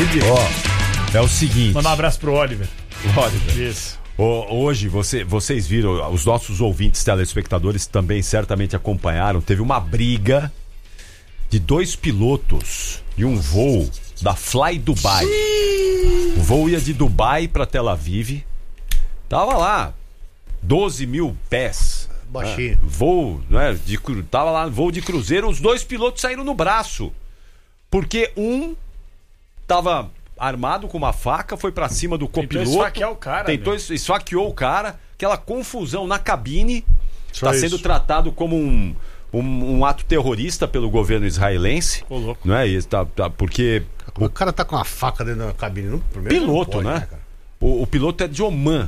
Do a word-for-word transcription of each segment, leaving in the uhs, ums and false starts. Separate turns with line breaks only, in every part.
Oliver. Ó, é o seguinte.
Manda um abraço pro Oliver.
Oliver.
Isso.
Hoje, você, vocês viram, os nossos ouvintes telespectadores também certamente acompanharam, teve uma briga de dois pilotos de um voo da Fly Dubai. O voo ia de Dubai para Tel Aviv. Tava lá, doze mil pés.
Baixinho.
Ah, voo, né, de, tava lá, voo de cruzeiro, os dois pilotos saíram no braço. Porque um tava armado com uma faca, foi pra cima do copiloto.
Tentou esfaquear o cara.
Tentou,
meu.
esfaqueou o cara. Aquela confusão na cabine.
Só
Está
isso.
sendo tratado como um, um, um ato terrorista pelo governo israelense.
Ô, louco.
Não é isso? Tá, tá, porque
O cara tá com uma faca dentro da cabine. Não, primeiro
piloto,
não pode,
né?
cara?
O, o piloto é de Omã.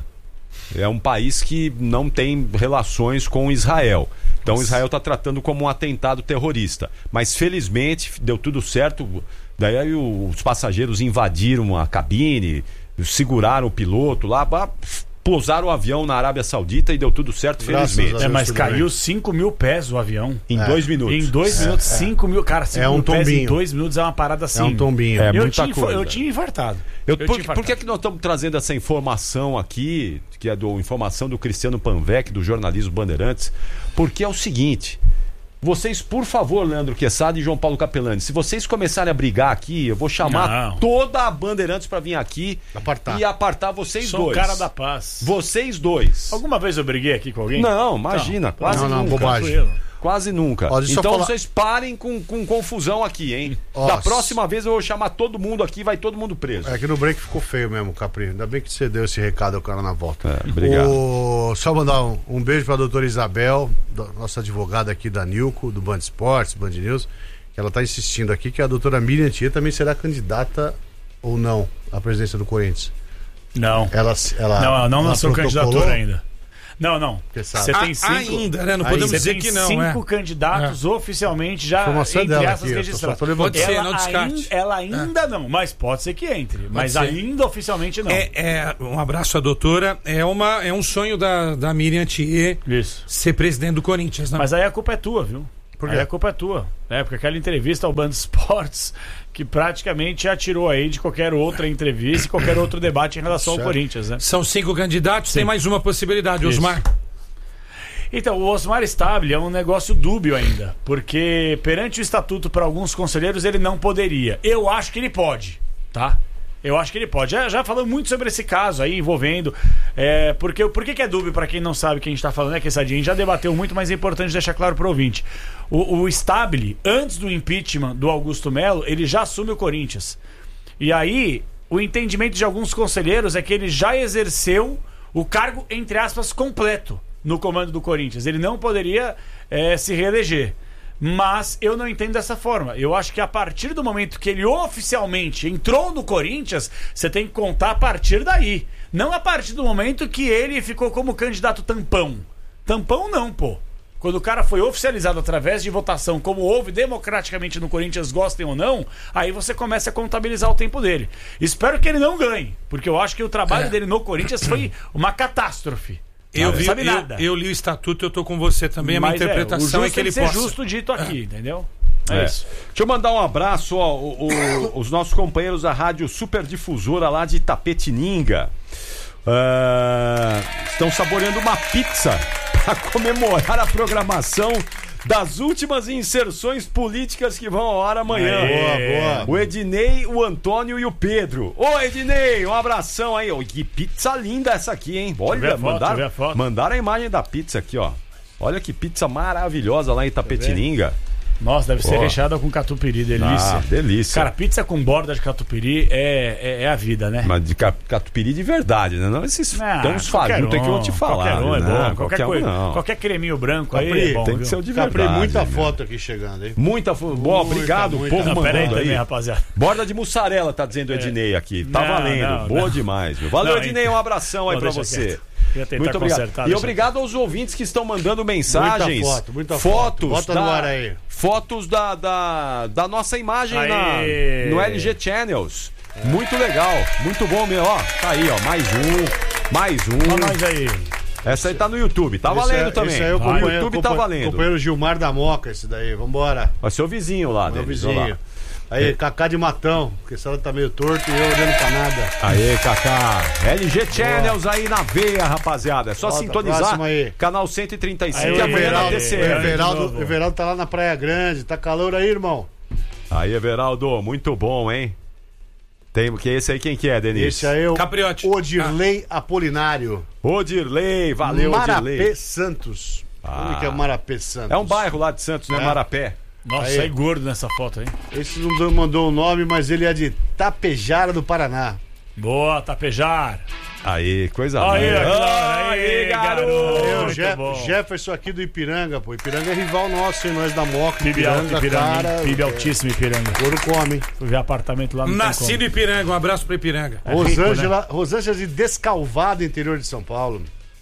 É um país que não tem relações com Israel. Então Israel está tratando como um atentado terrorista. Mas felizmente deu tudo certo. Daí aí os passageiros invadiram a cabine, seguraram o piloto lá, pousaram o avião na Arábia Saudita e deu tudo certo,
Graças
felizmente.
a
É, mas
tudo
caiu
bem.
cinco mil pés o avião.
Em
É.
dois minutos.
Em dois minutos, cinco mil. Cara, cinco
É um
mil pés em
tombinho.
dois minutos é uma parada assim.
É um tombinho.
É.
eu,
muita
tinha,
coisa.
eu tinha infartado.
Eu,
Eu
por,
tinha
por que, que nós estamos trazendo essa informação aqui, que é do informação do Cristiano Panvec, do jornalismo Bandeirantes? Porque é o seguinte, vocês, por favor, Leandro Quezada e João Paulo Capelani, se vocês começarem a brigar aqui, eu vou chamar
Não.
toda a Bandeirantes para vir aqui
Apartar.
e apartar vocês
Sou o
dois.
cara da paz.
Vocês dois.
Alguma vez eu briguei aqui com alguém?
Não, imagina,
Então,
quase
não, não,
nunca.
bobagem.
Tranquilo.
Quase nunca.
Ó, deixa eu
então
falar-
vocês parem com, com confusão aqui, hein?
Ó,
Da próxima vez eu vou chamar todo mundo aqui, vai todo mundo preso.
É que no break ficou feio mesmo, Capri. Ainda bem que você deu esse recado ao cara na volta.
É, obrigado.
O... Só mandar um, um beijo pra doutora Isabel, da- nossa advogada aqui da Nilco, do Band Esportes, Band News, que ela tá insistindo aqui que a doutora Miriam Tia também será candidata ou não à presidência do Corinthians.
Não.
Ela, ela,
Não, ela não
ela
lançou
protocolou?
candidatura ainda. Não, não.
Porque sabe.
Você tem
A-
cinco.
ainda, né? Não
Ainda.
podemos
Você
dizer
tem
que não,
cinco
é.
candidatos oficialmente já
Informação
entre
dela
essas
aqui, eu
registradas.
só tô levantando.
Pode ser,
ela,
não descarte.
ainda, ela ainda não, mas pode ser que entre. mas
ser.
ainda oficialmente não.
É, é, um abraço à doutora. É, uma, é um sonho da, da Miriam Thier
Isso.
ser presidente do Corinthians, né?
Mas aí a culpa é tua, viu?
Por quê?
Aí a culpa é tua. É, porque aquela entrevista ao Band Esportes que praticamente atirou aí de qualquer outra entrevista e qualquer outro debate em relação
Certo.
ao Corinthians, né?
São cinco candidatos, tem mais uma possibilidade,
Isso.
Osmar.
Então, o Osmar Stabile é um negócio dúbio ainda, porque perante o estatuto para alguns conselheiros ele não poderia. Eu acho que ele pode, tá? Eu acho que ele pode. Já, já falamos muito sobre esse caso aí envolvendo. É, porque, por que, que é dúbio para quem não sabe quem a gente está falando, né, Quessadinha? A gente já debateu muito, mas é importante deixar claro para o ouvinte. O, o Stabile, antes do impeachment do Augusto Melo, ele já assume o Corinthians. E aí, o entendimento de alguns conselheiros é que ele já exerceu o cargo, entre aspas, completo no comando do Corinthians. Ele não poderia é, se reeleger. Mas eu não entendo dessa forma. Eu acho que a partir do momento que ele oficialmente entrou no Corinthians, você tem que contar a partir daí. Não a partir do momento que ele ficou como candidato tampão. Tampão não, pô. Quando o cara foi oficializado através de votação, como houve democraticamente no Corinthians, gostem ou não, aí você começa a contabilizar o tempo dele. Espero que ele não ganhe, porque eu acho que o trabalho
É.
dele no Corinthians foi uma catástrofe.
Eu,
Não
vi,
sabe
eu,
nada.
eu li o estatuto, eu tô com você também. A minha
Mas
interpretação
o
é,
justo
que ele
tem ser
possa.
justo dito aqui, entendeu? É,
É.
isso.
Deixa eu mandar um abraço, ó, o- o- os nossos companheiros da Rádio Super Difusora lá de Itapetininga. Ah, estão saboreando uma pizza para comemorar a programação das últimas inserções políticas que vão ao ar amanhã.
Aê.
Boa, boa.
O Ednei, o Antônio e o Pedro. Ô, Ednei, um abração aí. Ô, que pizza linda essa aqui, hein?
ver a
Olha,
foto, deixa eu ver
mandaram,
a foto.
mandaram a imagem da pizza aqui, ó. Olha que pizza maravilhosa lá em Itapetininga.
Nossa, deve ser
Ó.
recheada com catupiry, delícia.
Ah, delícia.
Cara, pizza com borda de catupiry é, é, é a vida, né?
Mas de ca- catupiry de verdade, né? Não esses
Ah,
tão uns
qualquer
fajutos que eu vou te
um,
falar.
Qualquer um é
né?
bom.
Não,
Qualquer,
um
coisa,
não.
qualquer creminho branco
Capri,
aí é bom,
tem que
viu?
ser o de
Capri,
verdade.
muita
né?
foto aqui chegando, hein?
Muita foto. Boa,
Muita,
obrigado.
muita.
O povo
Não, pera aí
mandando
também,
aí.
rapaziada.
Borda de mussarela, tá dizendo o Ednei aqui. Tá
Não,
valendo.
não,
Boa
não.
demais, viu? Valeu,
Não,
Ednei.
então-
Um abração aí
Não,
pra
deixa
você.
quieto. Ia tentar
Muito obrigado.
consertar,
E
deixa
obrigado aos ouvintes que estão mandando mensagens.
Muita foto, muita
fotos
foto. Bota
da,
no ar aí.
Fotos da, da, da nossa imagem na,
Aê.
no L G Channels. Muito legal. Muito bom mesmo. Ó, tá aí, ó. Mais um. Mais
Olha
um.
nós aí.
Essa aí tá no YouTube. Tá
Esse
valendo
é-
também.
Esse aí é o
no
companheiro,
YouTube tá
compa-
valendo.
companheiro Gilmar da Moca, esse daí. Vambora.
Vai ser o vizinho lá
Meu
deles.
vizinho.
Olha lá.
Aí, Cacá de Matão, porque esse lado tá meio torto e eu olhando pra nada.
Aê, Cacá. L G Channels aí na veia, rapaziada. É só
Volta,
sintonizar.
próximo aí.
Canal cento e trinta e cinco
Aí,
e amanhã na
Everaldo,
T
o
C R.
Everaldo, o Everaldo tá lá na Praia Grande. Tá calor aí, irmão?
Aí, Everaldo, muito bom, hein? Tem, que esse aí quem que é, Denise?
Esse aí é o
Capriotti.
Odirley Apolinário.
Odirley, valeu,
Marapé
Odirley.
Santos.
Ah.
Onde que é Marapé Santos?
É um bairro lá de Santos, né?
É.
Marapé.
Nossa,
Aí.
sai gordo nessa foto aí.
Esse não mandou o nome, mas ele é de Tapejara do Paraná.
Boa, Tapejar.
Aí, coisa
Aí,
linda.
Aguilar, aí, garoto.
Eu,
Muito
Je
bom.
Jefferson aqui do Ipiranga, pô. Ipiranga é rival nosso, hein? Nós da Moca.
P I B alto,
Ipiranga,
Ipiranga.
cara.
P I B altíssimo, Ipiranga.
Ouro come, hein?
Fui ver apartamento lá no
Nascido em Ipiranga, um abraço pra Ipiranga.
É rico,
Rosângela,
né?
Rosângela de Descalvado, interior de São Paulo.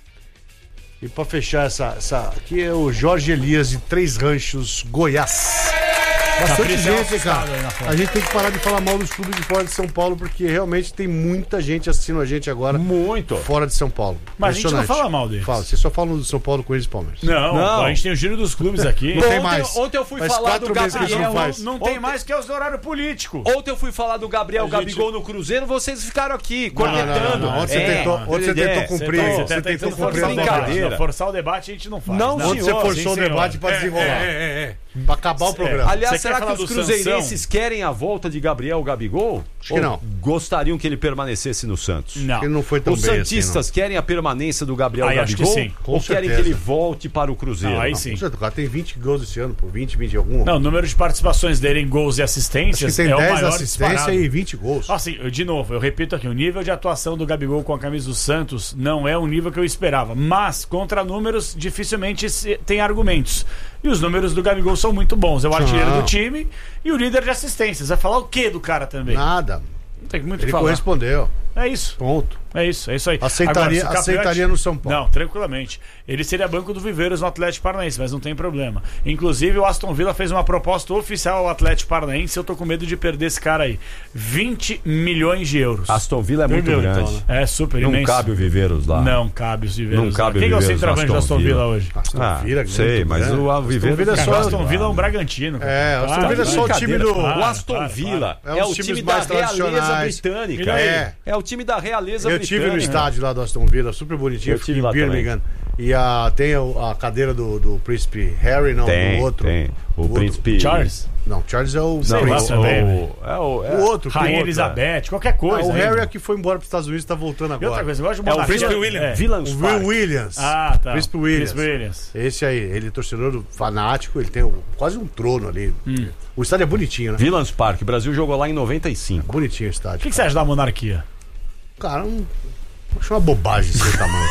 E pra fechar essa, essa. Aqui é o Jorge Elias de Três Ranchos, Goiás. Bastante
Patrícia é
gente,
assustado
cara.
aí na foto.
A gente tem que parar de falar mal dos clubes de fora de São Paulo, porque realmente tem muita gente assistindo a gente agora
Muito.
fora de São Paulo.
Mas a gente não
Impressionante.
fala mal deles.
Fala, você só fala do São Paulo, Corinthians e Palmeiras.
Não,
Não.
a gente tem o giro dos clubes aqui.
Não tem
Ontem,
mais.
ontem eu fui
Faz
falar
quatro
do
meses que a gente
Gabriel.
não faz.
Não tem
Ontem-
mais que é os horários políticos.
Ontem eu fui falar do Gabriel
A gente-
Gabigol no Cruzeiro, vocês ficaram aqui,
Não, não,
cornetando.
não, não. Ontem você
É,
tentou, ontem você
é,
tentou
é,
cumprir.
Você
Você
tá
tentou
tentando
cumprir
forçar
a
o
brincadeira.
debate. Não, forçar o debate a gente não faz.
Não,
né?
Ontem você
senhor,
forçou o
sim, senhor.
debate pra desenrolar.
É, é, é.
Pra acabar o programa.
Aliás,
Você
será
quer
que
falar
os
do
cruzeirenses
Sansão?
querem a volta de Gabriel Gabigol?
Acho que
Ou
não.
gostariam que ele permanecesse no Santos?
Não.
Ele não foi tão
Os
bem
santistas
assim,
querem a permanência do Gabriel
Aí, acho que
Gabigol?
sim.
Ou
Com
querem
certeza.
que ele volte para o Cruzeiro?
Não, aí
Não.
sim.
não. Certo, o cara tem vinte gols esse ano, pô. vinte, vinte e algum.
Não, o número de participações dele em gols e
Acho que
assistências
tem
é o
dez
maior
assistências
disparado.
e vinte gols.
Assim, eu- de novo, eu repito aqui, o nível de atuação do Gabigol com a camisa do Santos não é o nível que eu esperava. Mas, contra números, dificilmente se- tem argumentos. E os números do Gabigol são muito bons. É o artilheiro
Não.
do time e o líder de assistências. Vai falar o quê do cara também?
Nada.
Não tem muito o que
Ele
falar.
correspondeu.
É isso.
Ponto.
É isso, é isso aí.
Aceitaria-
se o Capriotti-
aceitaria no São Paulo.
Não, tranquilamente. Ele seria banco do Viveiros no Atlético Paranaense, mas não tem problema. Inclusive, o Aston Villa fez uma proposta oficial ao Atlético Paranaense. Eu tô com medo de perder esse cara aí. vinte milhões de euros.
Aston Villa é muito
Perdeu,
grande.
então, né?
É super
Não
imenso.
cabe o Viveiros lá.
Não cabe os Viveiros.
Não
lá.
cabe o
Quem é o
Viveiros
centroavante do Aston
Aston
Villa
Villa.
hoje?
Aston
Ah,
Villa,
sei,
grande,
mas
né?
o
Aston
Viveiros
Villa é
Cara,
só-
o Aston Villa é um Bragantino. Cara.
É, o Aston
Para,
Villa é só o time do.
Para,
O Aston
para,
Villa
para.
é,
É
o
os
time
times
da
mais
realeza
tradicionais.
britânica.
É.
É o time da realeza
Eu
britânica.
tive no estádio lá do Aston Villa, super bonitinho.
Eu tive
fiquei
lá
em Birmingham. E a, tem a, a cadeira do, do príncipe Harry, não,
Tem,
do outro.
tem. O
outro-
príncipe...
Charles?
Não, Charles é o.
Sei
não,
lá
o-
também,
o,
velho.
é o, é,
o outro. que
Rainha
o outro,
Elizabeth, qualquer
Ah,
coisa.
o
hein?
Harry é que foi embora para os Estados Unidos e está voltando
E outra
agora.
coisa, eu gosto de
é o
monarquia.
Príncipe
William.
É.
Villains
O
Park.
Will Williams.
Ah, tá.
Príncipe Williams.
Príncipe Williams.
Esse aí, ele é torcedor fanático, ele tem um- quase um trono ali.
Hum.
O estádio é bonitinho, né?
Villains Park. O Brasil jogou lá em noventa e cinco.
Bonitinho o
O
estádio.
que, que você acha da monarquia?
Cara, um, acho uma bobagem esse tamanho.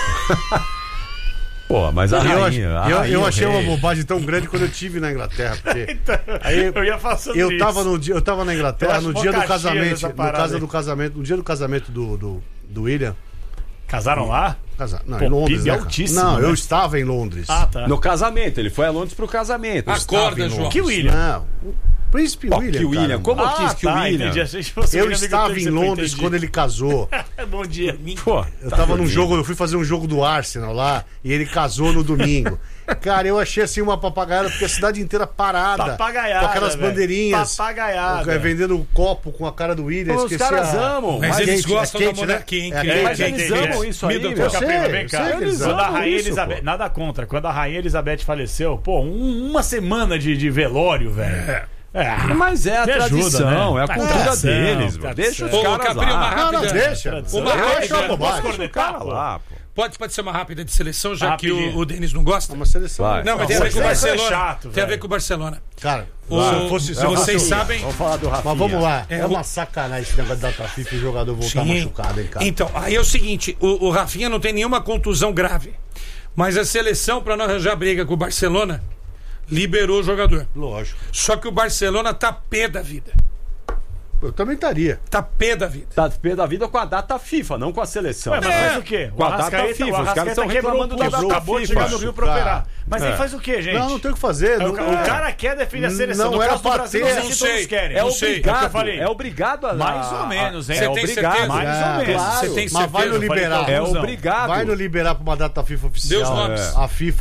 Pô, mas a
Eu,
rainha...
ach-
a
eu-
rainha,
eu
o
achei
rei.
uma bobagem tão grande quando eu tive na Inglaterra. Porque aí
Eu ia falar sobre
eu tava,
isso.
no dia, eu tava na
Eu
Inglaterra
acho
no
mó
dia do
caxias
casamento.
essa
No,
parada
casa
aí.
do casamento no dia do casamento do, do, do William.
Casaram lá?
Casa, não,
Pô,
em Londres,
P I B
né, cara?
altíssimo,
Não,
né?
eu estava em Londres.
Ah, tá.
No casamento, ele foi a Londres pro casamento.
Acorda,
em
João.
Que William?
Não, o Príncipe
Pô,
William.
que William,
cara.
como eu
Ah,
quis que o
tá,
William...
entendi. Achei que fosse o
Eu
William
estava
Victor,
em
você
Londres
entendi.
quando ele casou.
Bom dia.
Pô,
Eu tava num jogo, eu fui fazer um jogo do Arsenal lá e ele casou no domingo. Cara, eu achei assim uma papagaiada, porque a cidade inteira parada.
Papagaiada,
Com aquelas
velho.
bandeirinhas.
Papagaiada.
É, vendendo um copo com a cara do William.
Os
esqueci
caras
a-
amam.
Mas
Mas,
eles
quente,
gostam
é
da
quente, né?
monarquia, hein?
É
querido?
quente.
mas eles
Entendi.
amam isso aí,
Middleton.
meu.
Eu sei,
Prima, vem
eu
cá.
sei que eles
Quando a
amam
Rainha
isso,
Elizabeth,
pô.
nada contra, quando a Rainha Elizabeth faleceu, pô, um- uma semana de, de velório, velho. É.
mas é a
Me ajuda,
tradição,
né?
é a cultura
Tradição,
deles.
tradição.
Deixa os
Ô,
caras
Capri, uma
lá.
Não, não,
rápida.
deixa.
Tradição.
Uma
Eu
rápida.
acho uma
Posso
bobagem.
cornetar,
Cara
pô?
lá, pô.
Pode, pode ser uma rápida de seleção, já que
Rapidinho.
o, o Denis não gosta?
É uma seleção.
Vai.
Não, mas tem a ver com o
Isso é
Barcelona.
chato,
tem a
velho.
ver com o Barcelona.
Cara,
O-
se eu fosse. Se
se
eu
vocês
fosse-
sabem.
Vamos falar do Rafinha.
Mas vamos lá. É,
É,
uma
o-
sacanagem esse negócio da data FIFA e o jogador voltar
Sim.
machucado, hein, cara.
Então, aí é o seguinte: o, o Rafinha não tem nenhuma contusão grave. Mas a seleção, para não arranjar briga com o Barcelona, liberou o jogador.
Lógico.
Só que o Barcelona tá pé da vida.
Eu também estaria.
Tá pé da vida.
Tá pé da vida com a data FIFA, não com a seleção.
Ué, mas
É.
faz o quê?
Com a data
Arrascaeta-
FIFA,
o
os caras
Arrascaeta
estão
quebrou
reclamando
o
da
pulso,
data
acabou de
FIFA.
chegar no Rio pra
Cara.
operar. Mas
É.
aí faz o quê, gente?
Não, não tem o que fazer.
O,
não-
ca- o
é.
cara quer defender a seleção.
Não
no
era
caso do
pra
Brasil,
ter.
não sei
Não
se
sei.
todos querem.
É
não sei,
obrigado,
é o que eu falei.
é obrigado a...
Mais ou menos, hein?
É
Você tem
obrigado.
certeza?
Mais ou menos.
Claro.
Você tem
Mas vai no
certeza?
liberar.
falei
É
com
obrigado.
Vai no liberar pra uma data FIFA oficial.
Deus nomes.
A FIFA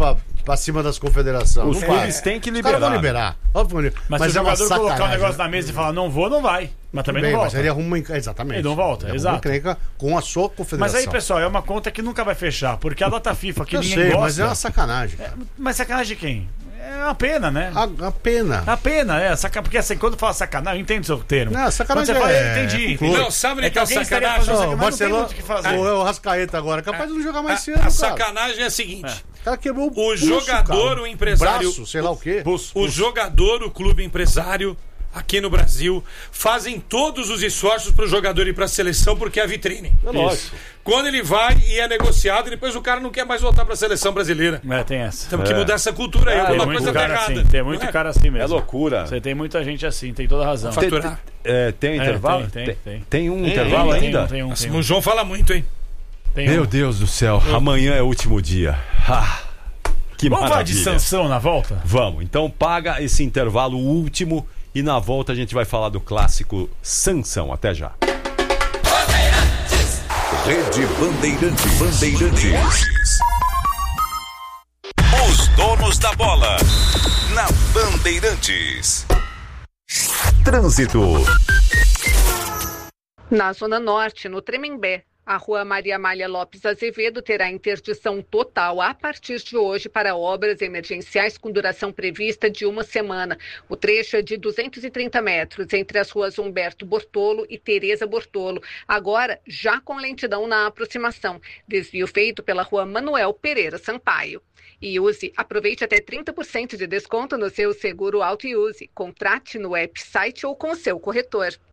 pra cima das confederações.
Os
Não
clubes
vai.
têm que
Os caras vão
liberar.
liberar. Óbvio,
Mas,
mas
se
é
o
uma
jogador colocar um
sacanagem.
negócio na mesa e falar não vou, não vai. Mas também
Bem,
não
mas
volta.
ele arruma... Exatamente.
Ele não volta,
ele
exato.
Arruma encrenca com a sua confederação.
Mas aí, pessoal, é uma conta que nunca vai fechar, porque a data FIFA que
Eu
ninguém
sei,
gosta...
mas é uma sacanagem. cara.
Mas sacanagem de quem? É uma pena, né?
A, a pena.
A pena, é. Saca... Porque assim, quando fala sacanagem, eu entendo o seu termo.
Não, sacanagem
Quando você fala,
é-
eu entendi.
é
entendi.
Não, sabe onde
É
que é a
alguém estaria
sacanagem?
fazendo
Não, o
sacanagem, mas não tem
Barcelona,
muito o que fazer.
o, o Rascaeta agora, é capaz de não jogar mais cedo,
A, a
cara.
sacanagem é a seguinte:
O cara quebrou o
o
pulso,
jogador,
cara.
o empresário,
braço, sei lá o quê.
o jogador, o clube empresário aqui no Brasil fazem todos os esforços para o jogador ir para a seleção porque é a vitrine.
É lógico.
Quando ele vai e é negociado, depois o cara não quer mais voltar para a seleção brasileira.
É, tem essa.
Temos que mudar essa cultura aí.
É,
Tem
Alguma
muito
coisa tá
cara
errada.
assim, tem muito
Não é?
cara assim mesmo.
É loucura.
Você tem muita gente assim, tem toda razão.
Tem-
Tem,
Faturar.
é, tem
É,
intervalo?
tem, tem, tem.
Tem um
Tem,
intervalo
tem
ainda?
um, tem um,
Nossa,
tem um.
o João fala muito, hein?
Tem
Meu
um.
Deus do céu, amanhã é o último dia. Ah, que
Vamos falar de
maravilha.
sanção na volta?
Vamos, então paga esse intervalo último e na volta a gente vai falar do clássico Sansão. Até já.
Rede Bandeirantes. Bandeirantes. Os donos da bola. Na Bandeirantes. Trânsito.
Na Zona Norte, no Tremembé, a Rua Maria Amália Lopes Azevedo terá interdição total a partir de hoje para obras emergenciais com duração prevista de uma semana. O trecho é de duzentos e trinta metros entre as ruas Humberto Bortolo e Tereza Bortolo, agora já com lentidão na aproximação. Desvio feito pela Rua Manuel Pereira Sampaio. E use, aproveite até trinta por cento de desconto no seu seguro auto e use. Contrate no app, site ou com o seu corretor.